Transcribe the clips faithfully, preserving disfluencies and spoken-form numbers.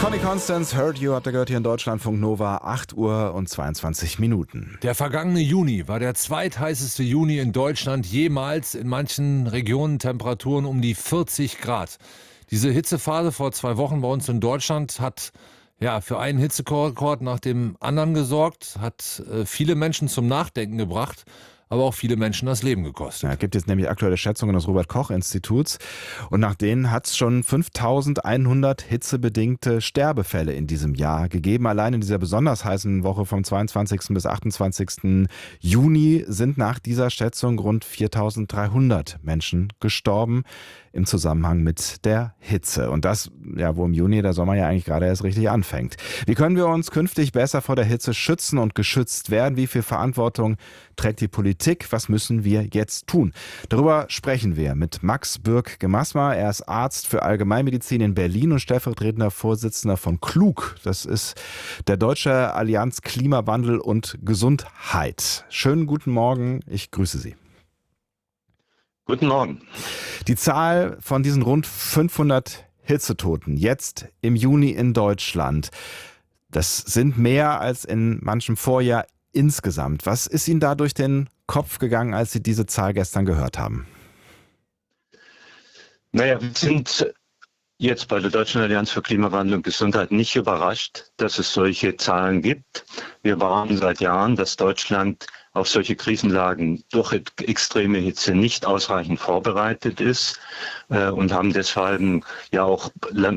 Connie Constance, Heard You, habt ihr gehört hier in Deutschlandfunk Nova, acht Uhr und zweiundzwanzig Minuten. Der vergangene Juni war der zweitheißeste Juni in Deutschland jemals, in manchen Regionen Temperaturen um die vierzig Grad. Diese Hitzephase vor zwei Wochen bei uns in Deutschland hat ja für einen Hitzerekord nach dem anderen gesorgt, hat äh, viele Menschen zum Nachdenken gebracht, aber auch viele Menschen das Leben gekostet. Ja, es gibt jetzt nämlich aktuelle Schätzungen des Robert-Koch-Instituts und nach denen hat es schon fünftausendeinhundert hitzebedingte Sterbefälle in diesem Jahr gegeben. Allein in dieser besonders heißen Woche vom zweiundzwanzigsten bis achtundzwanzigsten Juni sind nach dieser Schätzung rund viertausenddreihundert Menschen gestorben im Zusammenhang mit der Hitze. Und das, ja, wo im Juni der Sommer ja eigentlich gerade erst richtig anfängt. Wie können wir uns künftig besser vor der Hitze schützen und geschützt werden? Wie viel Verantwortung trägt die Politik? Was müssen wir jetzt tun? Darüber sprechen wir mit Max Bürg-Gemasma. Er ist Arzt für Allgemeinmedizin in Berlin und stellvertretender Vorsitzender von KLUG. Das ist der Deutsche Allianz Klimawandel und Gesundheit. Schönen guten Morgen, ich grüße Sie. Guten Morgen. Die Zahl von diesen rund fünfhundert Hitzetoten jetzt im Juni in Deutschland, das sind mehr als in manchem Vorjahr insgesamt. Was ist Ihnen da durch den Kopf gegangen, als Sie diese Zahl gestern gehört haben? Naja, wir sind jetzt bei der Deutschen Allianz für Klimawandel und Gesundheit nicht überrascht, dass es solche Zahlen gibt. Wir warnen seit Jahren, dass Deutschland auf solche Krisenlagen durch extreme Hitze nicht ausreichend vorbereitet ist äh, und haben deshalb ja auch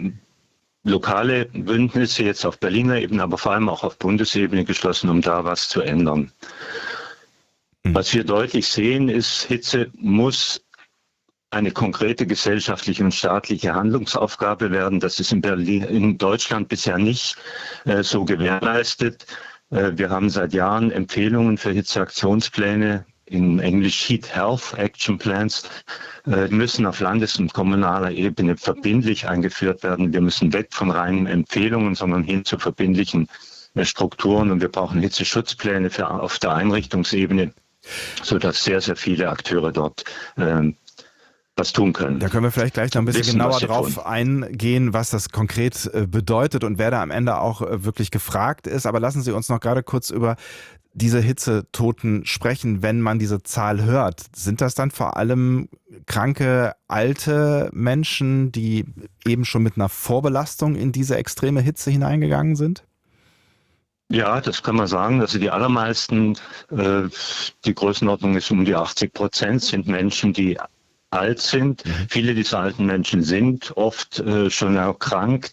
lokale Bündnisse jetzt auf Berliner Ebene, aber vor allem auch auf Bundesebene geschlossen, um da was zu ändern. Mhm. Was wir deutlich sehen, ist, Hitze muss eine konkrete gesellschaftliche und staatliche Handlungsaufgabe werden. Das ist in Berlin, in Deutschland bisher nicht äh, so gewährleistet. Äh, wir haben seit Jahren Empfehlungen für Hitzeaktionspläne, in Englisch Heat Health Action Plans, äh, müssen auf Landes- und kommunaler Ebene verbindlich eingeführt werden. Wir müssen weg von reinen Empfehlungen, sondern hin zu verbindlichen äh, Strukturen. Und wir brauchen Hitzeschutzpläne für, auf der Einrichtungsebene, sodass sehr, sehr viele Akteure dort äh, was tun können. Da können wir vielleicht gleich noch ein bisschen Wissen, genauer was drauf tun. eingehen, was das konkret äh, bedeutet und wer da am Ende auch äh, wirklich gefragt ist. Aber lassen Sie uns noch gerade kurz über diese Hitzetoten sprechen, wenn man diese Zahl hört. Sind das dann vor allem kranke, alte Menschen, die eben schon mit einer Vorbelastung in diese extreme Hitze hineingegangen sind? Ja, das kann man sagen. Also die allermeisten, äh, die Größenordnung ist um die achtzig Prozent, sind Menschen, die alt sind. Mhm. Viele dieser alten Menschen sind oft äh, schon erkrankt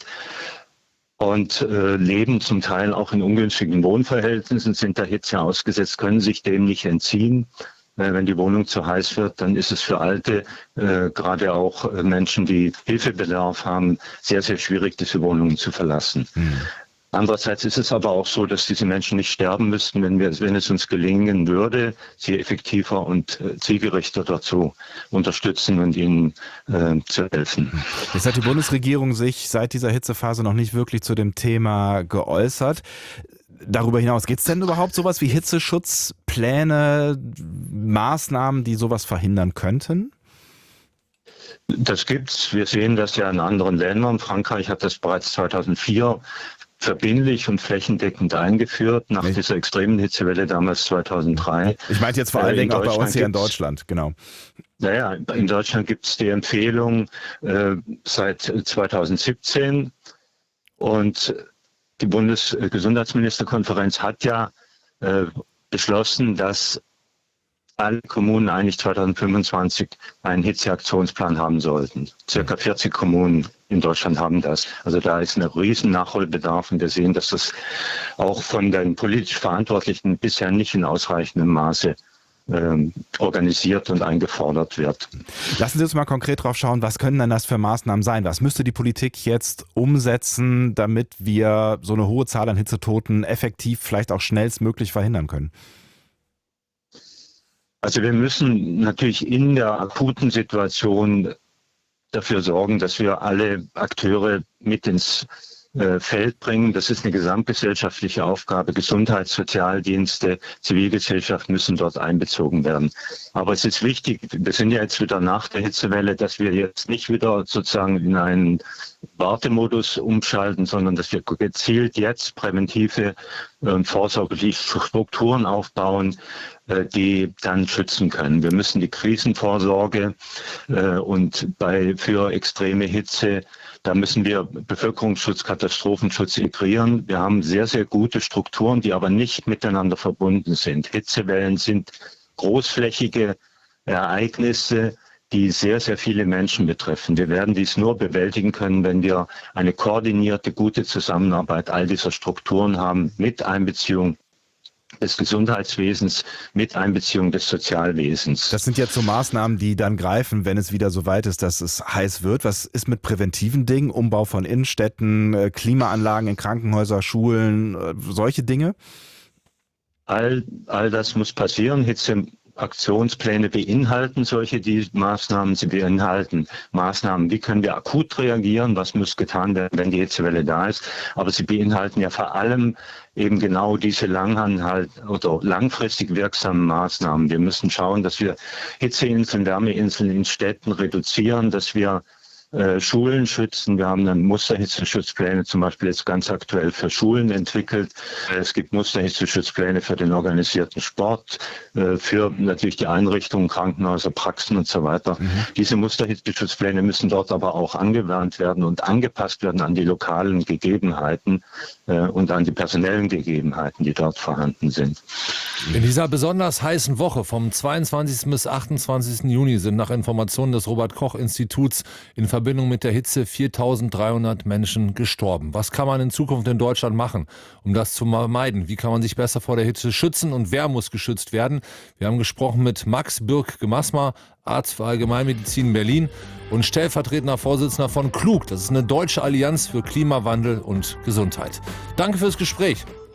und äh, leben zum Teil auch in ungünstigen Wohnverhältnissen, sind der Hitze ausgesetzt, können sich dem nicht entziehen. Äh, wenn die Wohnung zu heiß wird, dann ist es für Alte, äh, gerade auch äh, Menschen, die Hilfebedarf haben, sehr, sehr schwierig, diese Wohnungen zu verlassen. Mhm. Andererseits ist es aber auch so, dass diese Menschen nicht sterben müssten, wenn wir, wenn es uns gelingen würde, sie effektiver und äh, zielgerichter dazu unterstützen und ihnen äh, zu helfen. Jetzt hat die Bundesregierung sich seit dieser Hitzephase noch nicht wirklich zu dem Thema geäußert. Darüber hinaus, gibt es denn überhaupt sowas wie Hitzeschutzpläne, Maßnahmen, die sowas verhindern könnten? Das gibt's. Wir sehen das ja in anderen Ländern. Frankreich hat das bereits zweitausendvier verbindlich und flächendeckend eingeführt, nach dieser extremen Hitzewelle damals zweitausenddrei. Ich meinte jetzt vor allen Dingen auch bei uns hier in Deutschland, genau. Naja, in Deutschland gibt es die Empfehlung äh, seit zweitausendsiebzehn und die Bundesgesundheitsministerkonferenz hat ja äh, beschlossen, dass alle Kommunen eigentlich zweitausendfünfundzwanzig einen Hitzeaktionsplan haben sollten. Circa vierzig Kommunen in Deutschland haben das. Also da ist ein riesen Nachholbedarf und wir sehen, dass das auch von den politisch Verantwortlichen bisher nicht in ausreichendem Maße ähm, organisiert und eingefordert wird. Lassen Sie uns mal konkret drauf schauen, was können denn das für Maßnahmen sein? Was müsste die Politik jetzt umsetzen, damit wir so eine hohe Zahl an Hitzetoten effektiv, vielleicht auch schnellstmöglich verhindern können? Also wir müssen natürlich in der akuten Situation dafür sorgen, dass wir alle Akteure mit ins äh, Feld bringen. Das ist eine gesamtgesellschaftliche Aufgabe. Gesundheits-, Sozialdienste, Zivilgesellschaft müssen dort einbezogen werden. Aber es ist wichtig, wir sind ja jetzt wieder nach der Hitzewelle, dass wir jetzt nicht wieder sozusagen in einen Wartemodus umschalten, sondern dass wir gezielt jetzt präventive und vorsorgliche Strukturen aufbauen, die dann schützen können. Wir müssen die Krisenvorsorge äh, und bei für extreme Hitze, da müssen wir Bevölkerungsschutz, Katastrophenschutz integrieren. Wir haben sehr, sehr gute Strukturen, die aber nicht miteinander verbunden sind. Hitzewellen sind großflächige Ereignisse, die sehr, sehr viele Menschen betreffen. Wir werden dies nur bewältigen können, wenn wir eine koordinierte, gute Zusammenarbeit all dieser Strukturen haben, mit Einbeziehung des Gesundheitswesens, mit Einbeziehung des Sozialwesens. Das sind jetzt so Maßnahmen, die dann greifen, wenn es wieder so weit ist, dass es heiß wird. Was ist mit präventiven Dingen? Umbau von Innenstädten, Klimaanlagen in Krankenhäuser, Schulen, solche Dinge? All, all das muss passieren. Hitzeaktionspläne beinhalten solche die Maßnahmen. Sie beinhalten Maßnahmen, wie können wir akut reagieren, was muss getan werden, wenn die Hitzewelle da ist. Aber sie beinhalten ja vor allem eben genau diese langanhalt oder langfristig wirksamen Maßnahmen. Wir müssen schauen, dass wir Hitzeinseln, Wärmeinseln in Städten reduzieren, dass wir äh, Schulen schützen. Wir haben dann Musterhitzeschutzpläne zum Beispiel jetzt ganz aktuell für Schulen entwickelt. Es gibt Musterhitzeschutzpläne für den organisierten Sport, äh, für natürlich die Einrichtungen, Krankenhäuser, Praxen und so weiter. Mhm. Diese Musterhitzeschutzpläne müssen dort aber auch angewandt werden und angepasst werden an die lokalen Gegebenheiten äh, und an die personellen Gegebenheiten, die dort vorhanden sind. In dieser besonders heißen Woche vom zweiundzwanzigsten bis achtundzwanzigsten Juni sind nach Informationen des Robert-Koch-Instituts in Verbindung mit der Hitze viertausenddreihundert Menschen gestorben. Was kann man in Zukunft in Deutschland machen, um das zu vermeiden? Wie kann man sich besser vor der Hitze schützen und wer muss geschützt werden? Wir haben gesprochen mit Max Birk-Gemaßmer, Arzt für Allgemeinmedizin in Berlin und stellvertretender Vorsitzender von KLUG. Das ist eine deutsche Allianz für Klimawandel und Gesundheit. Danke fürs Gespräch.